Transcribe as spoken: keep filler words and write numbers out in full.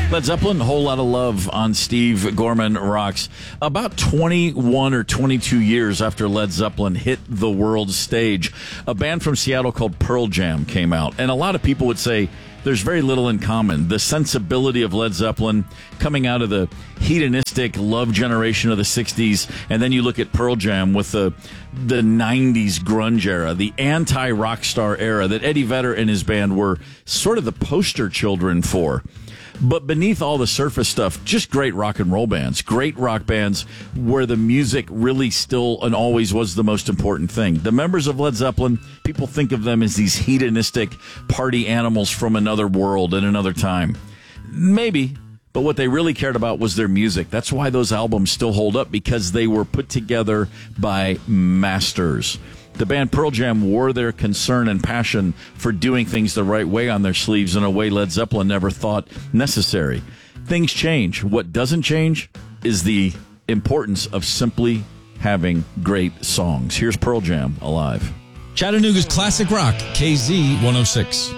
Led Zeppelin, a whole lot of love on Steve Gorman Rocks. About twenty-one or twenty-two years after Led Zeppelin hit the world stage, a band from Seattle called Pearl Jam came out. And a lot of people would say there's very little in common. The sensibility of Led Zeppelin coming out of the hedonistic love generation of the sixties, and then you look at Pearl Jam with the the nineties grunge era, the anti-rock star era that Eddie Vedder and his band were sort of the poster children for. But beneath all the surface stuff, just great rock and roll bands, great rock bands where the music really still and always was the most important thing. The members of Led Zeppelin, people think of them as these hedonistic party animals from another world and another time. Maybe, but what they really cared about was their music. That's why those albums still hold up, because they were put together by masters. The band Pearl Jam wore their concern and passion for doing things the right way on their sleeves in a way Led Zeppelin never thought necessary. Things change. What doesn't change is the importance of simply having great songs. Here's Pearl Jam, Alive. Chattanooga's classic rock, K Z one oh six.